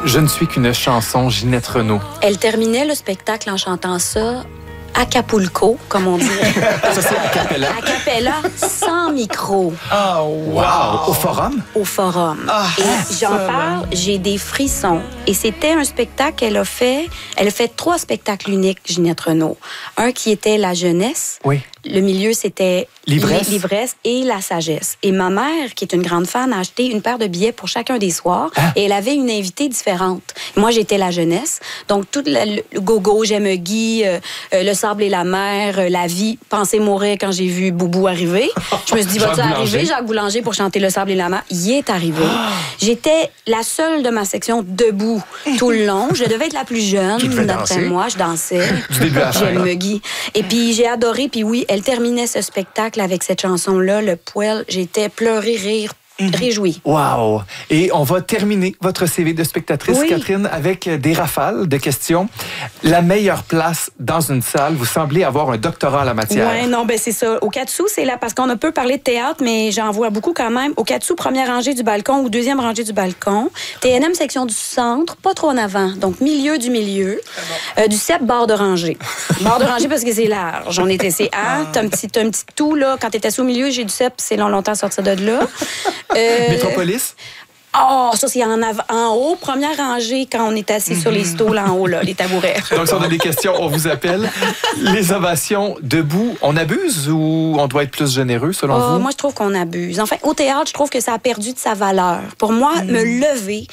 Je ne suis qu'une chanson, Ginette Renault. Elle terminait le spectacle en chantant ça Acapulco, comme on dit. Ça, c'est a cappella. A cappella, sans micro. Oh, wow! Au Forum? Au Forum. Et j'en parle, j'ai des frissons. Et c'était un spectacle qu'elle a fait. Elle a fait 3 spectacles uniques, Ginette Renault. Un qui était la jeunesse. Oui. Le milieu, c'était l'ivresse et la sagesse. Et ma mère, qui est une grande fan, a acheté une paire de billets pour chacun des soirs. Et elle avait une invitée différente. Moi, j'étais la jeunesse. Donc, tout le go-go, j'aime Guy, le sable et la mer, la vie, penser mourir quand j'ai vu Boubou arriver. Je me suis dit, va-tu arriver, Jacques Boulanger, pour chanter le sable et la mer? Il est arrivé. J'étais la seule de ma section debout tout le long. Je devais être la plus jeune, d'après moi. Je dansais. J'aime Guy. Et puis, j'ai adoré. Puis oui, elle terminait ce spectacle avec cette chanson-là, Le Poêle. J'étais pleurer, rire, réjouie. Wow! Et on va terminer votre CV de spectatrice, Catherine, avec des rafales de questions. La meilleure place dans une salle, vous semblez avoir un doctorat en la matière. Oui, non, ben c'est ça. Au Katsu, c'est là, parce qu'on a peu parlé de théâtre, mais j'en vois beaucoup quand même. Au Katsu, première rangée du balcon ou deuxième rangée du balcon. TNM, section du centre, pas trop en avant. Donc, milieu du milieu. Du CEP, bord de rangée. Bord de rangée parce que c'est large. On était CA, t'as un petit tout, là. Quand t'étais au milieu, j'ai du CEP, c'est longtemps à sortir de là. Métropolis? Oh, ça, c'est en haut, première rangée, quand on est assis sur les stools en haut, là, les tabourets. Donc, si on a des questions, on vous appelle. Les ovations debout, on abuse ou on doit être plus généreux, selon vous? Moi, je trouve qu'on abuse. Enfin, au théâtre, je trouve que ça a perdu de sa valeur. Pour moi, me lever,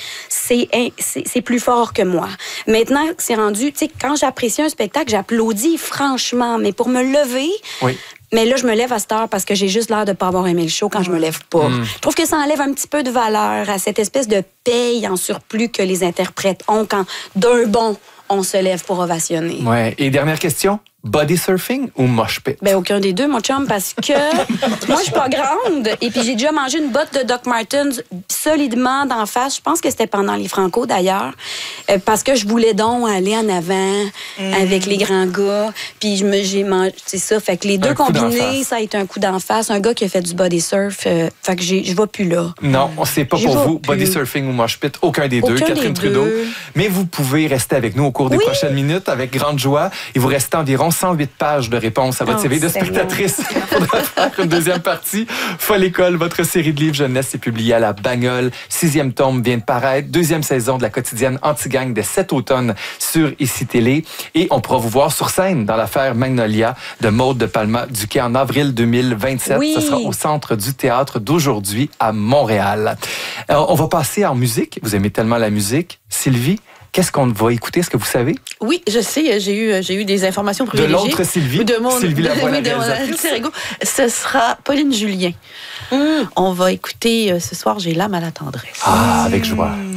c'est plus fort que moi. Maintenant, c'est rendu, tu sais, quand j'apprécie un spectacle, j'applaudis franchement. Mais pour me lever... Oui. Mais là, je me lève à cette heure parce que j'ai juste l'air de ne pas avoir aimé le show quand je me lève pas. Je trouve que ça enlève un petit peu de valeur à cette espèce de paye en surplus que les interprètes ont quand, d'un bond, on se lève pour ovationner. Ouais. Et dernière question, body surfing ou mosh pit? Ben, aucun des deux, mon chum, parce que moi, je suis pas grande. Et puis, j'ai déjà mangé une botte de Doc Martens solidement d'en face. Je pense que c'était pendant les Franco, d'ailleurs. Parce que je voulais donc aller en avant avec les grands gars. Puis, j'ai mangé, c'est ça. Fait que les deux combinés, ça a été un coup d'en face. Un gars qui a fait du body surf. Fait que je vais plus là. Non, c'est pas pour vous. Body surfing ou mosh pit, aucun des deux. Catherine Trudeau. Mais vous pouvez rester avec nous au cours des prochaines minutes avec grande joie. Il vous reste environ 108 pages de réponses à votre CV de spectatrice. Il faudra faire une deuxième partie. Folle École, votre série de livres jeunesse est publiée à la Bagnole. 6e tome vient de paraître. 2e saison de la quotidienne Anti-Gang dès cet automne sur ICI Télé. Et on pourra vous voir sur scène dans l'affaire Magnolia de Maude de Palma-Duquet en avril 2027. Ce sera au Centre du théâtre d'aujourd'hui à Montréal. Alors, on va passer en musique. Vous aimez tellement la musique. Sylvie, qu'est-ce qu'on va écouter? Est-ce que vous savez? Oui, je sais. J'ai eu des informations privilégiées. De l'autre Sylvie? De mon, Sylvie Lavoie, de mon alter ego. Ce sera Pauline Julien. On va écouter ce soir, J'ai l'âme à la tendresse. Ah, avec joie.